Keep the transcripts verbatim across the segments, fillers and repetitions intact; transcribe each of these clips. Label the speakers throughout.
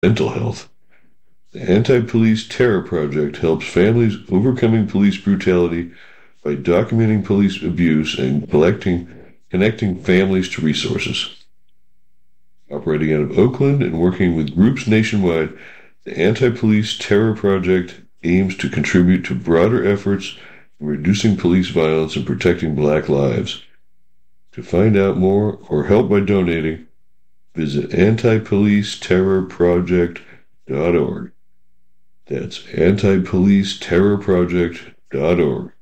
Speaker 1: mental health. The Anti-Police Terror Project helps families overcoming police brutality by documenting police abuse and collecting, connecting families to resources. Operating out of Oakland and working with groups nationwide, the Anti-Police Terror Project aims to contribute to broader efforts in reducing police violence and protecting Black lives. To find out more or help by donating, visit anti police terror project dot org. That's anti police terror project dot org.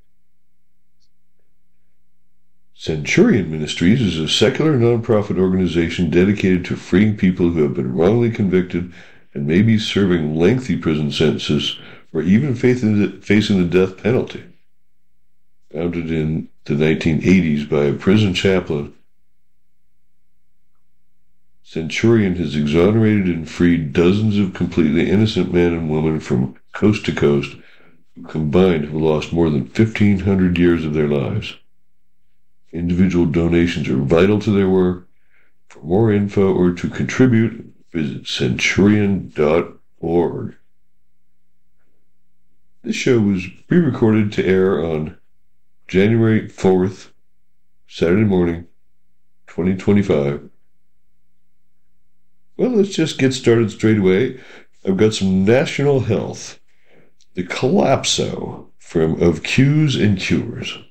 Speaker 1: Centurion Ministries is a secular nonprofit organization dedicated to freeing people who have been wrongly convicted and may be serving lengthy prison sentences or even facing the, facing the death penalty. Founded in the nineteen eighties by a prison chaplain, Centurion has exonerated and freed dozens of completely innocent men and women from coast to coast who combined have lost more than fifteen hundred years of their lives. Individual donations are vital to their work. For more info or to contribute, visit centurion dot org. This show was pre-recorded to air on January fourth, Saturday morning, twenty twenty-five. Well, let's just get started straight away. I've got some national health. The Collapso from Of Cues and Cures.